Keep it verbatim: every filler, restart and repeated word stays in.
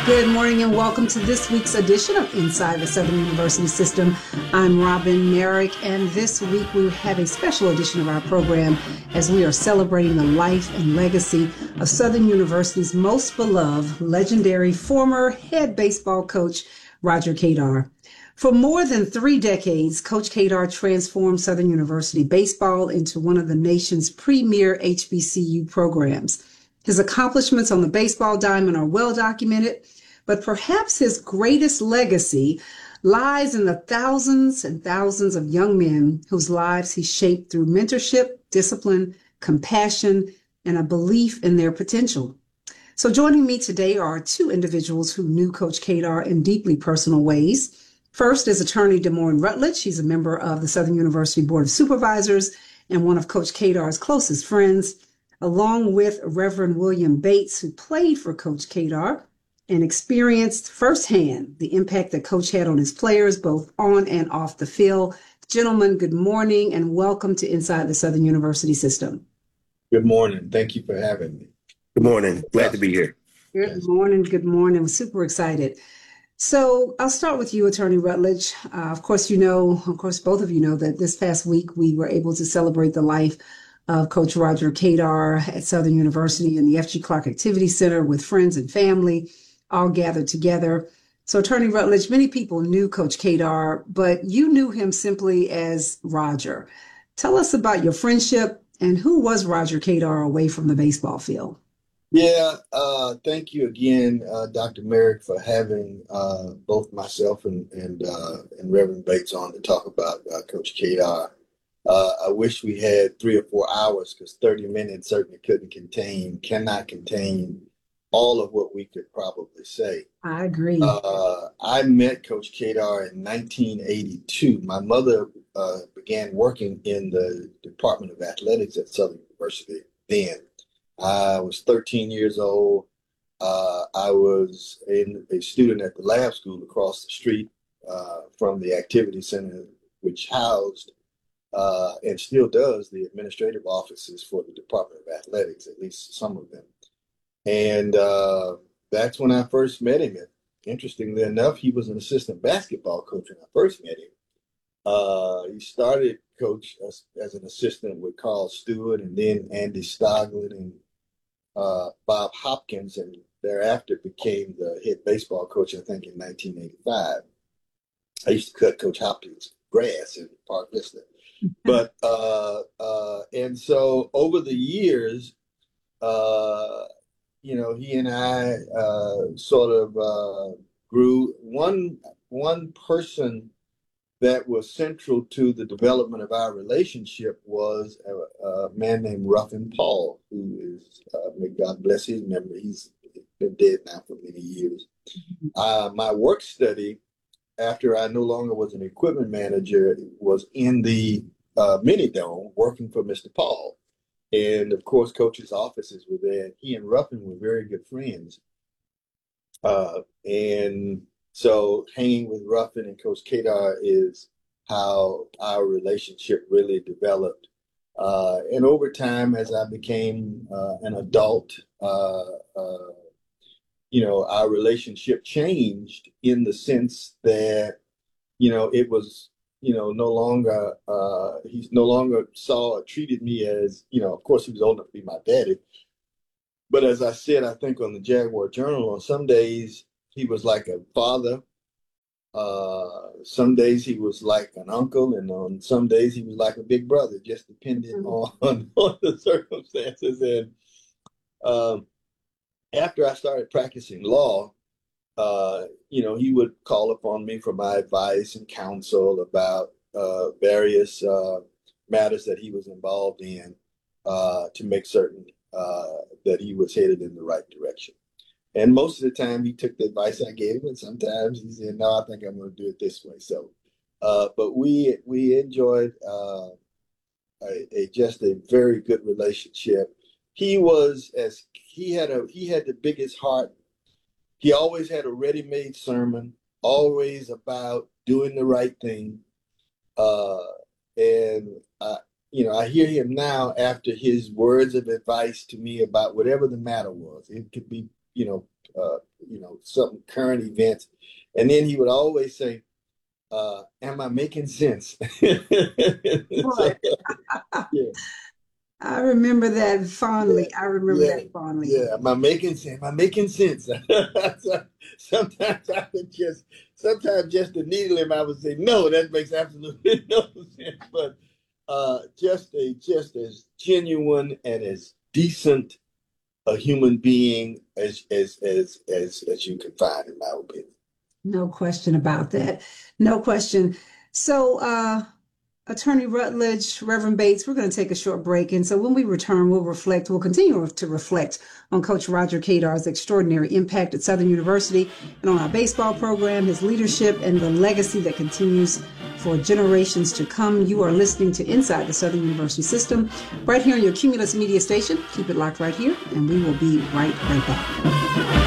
Good morning and welcome to this week's edition of Inside the Southern University System. I'm Robin Merrick, and this week we have a special edition of our program as we are celebrating the life and legacy of Southern University's most beloved, legendary former head baseball coach, Roger Kadar. For more than three decades, Coach Kadar transformed Southern University baseball into one of the nation's premier H B C U programs. His accomplishments on the baseball diamond are well documented, but perhaps his greatest legacy lies in the thousands and thousands of young men whose lives he shaped through mentorship, discipline, compassion, and a belief in their potential. So joining me today are two individuals who knew Coach Kadar in deeply personal ways. First is attorney DeMorn Rutledge. She's a member of the Southern University Board of Supervisors and one of Coach Kadar's closest friends, along with Reverend William Bates, who played for Coach Kadar and experienced firsthand the impact that Coach had on his players, both on and off the field. Gentlemen, good morning and welcome to Inside the Southern University System. Good morning. Thank you for having me. Good morning. Glad to be here. Good yes. morning. Good morning. I'm super excited. So I'll start with you, Attorney Rutledge. Uh, of course, you know, of course, both of you know that this past week we were able to celebrate the life of Coach Roger Kadar at Southern University in the F G Clark Activity Center with friends and family, all gathered together. So Attorney Rutledge, many people knew Coach Kadar, but you knew him simply as Roger. Tell us about your friendship and who was Roger Kadar away from the baseball field? Yeah, uh, thank you again, uh, Doctor Merrick, for having uh, both myself and and, uh, and Reverend Bates on to talk about uh, Coach Kadar. Uh, I wish we had three or four hours because thirty minutes certainly couldn't contain, cannot contain all of what we could probably say. I agree. Uh, I met Coach Kadar in nineteen eighty-two. My mother uh, began working in the Department of Athletics at Southern University then. I was thirteen years old. Uh, I was in, a student at the lab school across the street uh, from the activity center, which housed uh, and still does the administrative offices for the Department of Athletics, at least some of them. And uh, that's when I first met him. And interestingly enough, he was an assistant basketball coach when I first met him. Uh, he started coach as, as an assistant with Carl Stewart and then Andy Stoglin and uh, Bob Hopkins, and thereafter became the head baseball coach, I think, in nineteen eighty-five. I used to cut Coach Hopkins' grass in Park Vista. But, uh, uh, and so over the years, uh, you know, he and I uh, sort of uh, grew. One one person that was central to the development of our relationship was a, a man named Ruffin Paul, who is, uh, may God bless his memory. He's been dead now for many years. Uh, my work study, after I no longer was an equipment manager, was in the uh, mini dome working for Mister Paul. And of course, Coach's offices were there. He and Ruffin were very good friends. Uh, and so hanging with Ruffin and Coach Kadar is how our relationship really developed. Uh, and over time, as I became uh, an adult, uh, uh, you know, our relationship changed in the sense that, you know, it was, you know, no longer, uh, he no longer saw or treated me as, you know, of course he was old enough to be my daddy. But as I said, I think on the Jaguar Journal, on some days he was like a father. Uh, some days he was like an uncle, and on some days he was like a big brother, just depending mm-hmm. on, on the circumstances. And um, after I started practicing law, uh, you know, he would call upon me for my advice and counsel about uh, various uh, matters that he was involved in uh, to make certain uh, that he was headed in the right direction. And most of the time he took the advice I gave him, and sometimes he said, no, I think I'm going to do it this way. So, uh, but we we enjoyed uh, a, a just a very good relationship. He was as he had a he had the biggest heart. He always had a ready-made sermon, always about doing the right thing. Uh, and I, you know, I hear him now after his words of advice to me about whatever the matter was. It could be, you know, uh, you know, some current events. And then he would always say, uh, am I making sense? So, Boy, yeah, I remember that yeah, fondly. I remember yeah, that fondly. yeah. Am I making sense? Am I making sense? So, sometimes I would just, sometimes just to needle him, I would say, no, that makes absolutely no sense. But uh, just a, just as genuine and as decent a human being as as as as as you can find, in my opinion. No question about that. No question. So, uh, Attorney Rutledge, Reverend Bates, we're going to take a short break. And so when we return, we'll reflect, we'll continue to reflect on Coach Roger Kadar's extraordinary impact at Southern University and on our baseball program, his leadership, and the legacy that continues for generations to come. You are listening to Inside the Southern University System right here on your Cumulus Media station. Keep it locked right here, and we will be right, right back.